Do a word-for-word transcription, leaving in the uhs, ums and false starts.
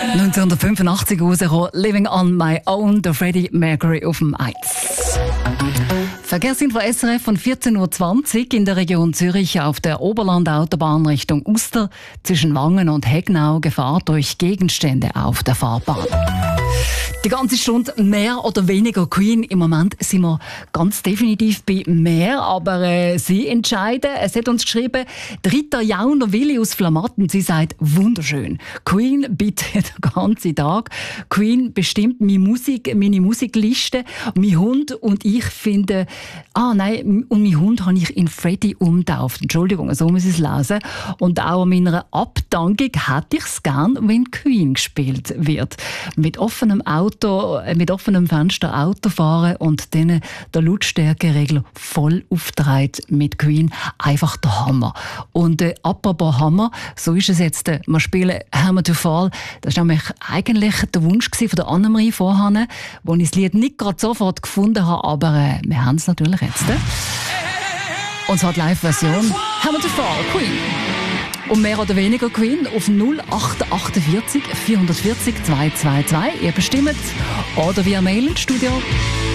neunzehnhundertfünfundachtzig rausgekommen, «Living on my own», der Freddie Mercury auf dem eins. Verkehrsinfo S R F von vierzehn Uhr zwanzig in der Region Zürich auf der Oberland-Autobahn Richtung Uster zwischen Wangen und Hegnau Gefahr durch Gegenstände auf der Fahrbahn. Die ganze Stunde mehr oder weniger Queen. Im Moment sind wir ganz definitiv bei mehr, aber äh, Sie entscheiden. Es hat uns geschrieben, Rita Jauner Willi aus Flamatten. Sie sagt, wunderschön. Queen bitte den ganzen Tag. Queen bestimmt meine Musik, meine Musikliste. Mein Hund und ich finden, ah nein, und mein Hund habe ich in Freddie umgetauft. Entschuldigung, so muss ich es lesen. Und auch an meiner Abdankung hätte ich es gern, wenn Queen gespielt wird. Mit offenem Auto, mit offenem Fenster Auto fahren und dann der Lautstärkeregler voll aufdreht mit Queen. Einfach der Hammer. Und äh, apropos Hammer, so ist es jetzt. Äh, wir spielen «Hammer to Fall». Das war nämlich eigentlich der Wunsch von der Annemarie vorhin, wo ich das Lied nicht gerade sofort gefunden habe, aber äh, wir haben es natürlich jetzt. Äh. Und zwar die Live-Version «Hammer to Fall», Queen. Und mehr oder weniger Queen auf null acht achtundvierzig vierhundertvierzig zweihundertzweiundzwanzig. Ihr bestimmt. Oder via Mail ins Studio.